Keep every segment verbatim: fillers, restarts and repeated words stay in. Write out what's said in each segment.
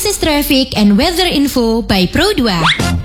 Informasi traffic and weather info by Pro dua.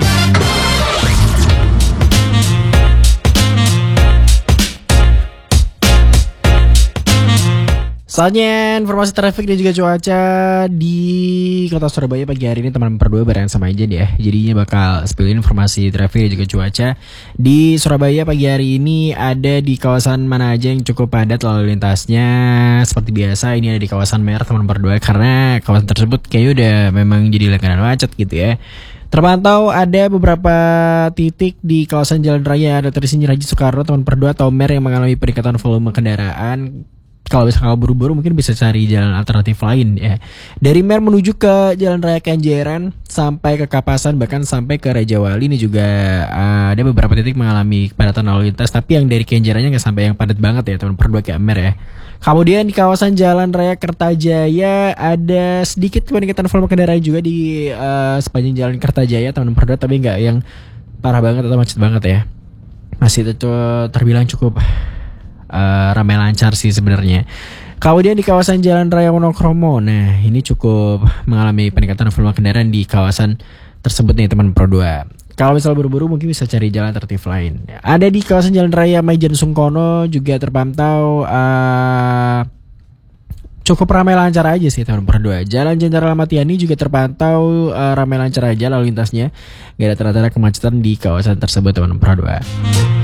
Soalnya informasi traffic dan juga cuaca di kota Surabaya pagi hari ini teman-teman berdua bareng sama Ijan ya. Jadinya bakal spillin informasi traffic dan juga cuaca di Surabaya pagi hari ini. Ada di kawasan mana aja yang cukup padat lalu lintasnya. Seperti biasa ini ada di kawasan Merah teman-teman berdua, karena kawasan tersebut kayaknya udah memang jadi langganan macet gitu ya. Terpantau ada beberapa titik di kawasan Jalan Raya ada Trisini Raji Soekarno teman berdua atau Mer yang mengalami peningkatan volume kendaraan. Kalau misalnya buru-buru mungkin bisa cari jalan alternatif lain ya. Dari Mer menuju ke Jalan Raya Kenjeran sampai ke Kapasan bahkan sampai ke Raja Wali ini juga uh, ada beberapa titik mengalami kepadatan lalu lintas, tapi yang dari Kenjerannya nggak sampai yang padat banget ya teman berdua kayak Mer ya. Kemudian di kawasan Jalan Raya Kertajaya ada sedikit peningkatan volume kendaraan juga di uh, sepanjang Jalan Kertajaya teman berdua, tapi nggak yang parah banget atau macet banget ya. Masih itu terbilang cukup Uh, ramai lancar sih sebenarnya. Kemudian di kawasan Jalan Raya Wonokromo, nah ini cukup mengalami peningkatan volume kendaraan di kawasan tersebut nih teman Pro dua. Kalau misal buru-buru mungkin bisa cari jalan tertib lain. Ada di kawasan Jalan Raya Maijen Sungkono juga terpantau uh, cukup ramai lancar aja sih teman Pro dua. Jalan Jenderal Ahmad Yani juga terpantau uh, ramai lancar aja lalu lintasnya. Gak ada tanda-tanda kemacetan di kawasan tersebut teman Pro dua.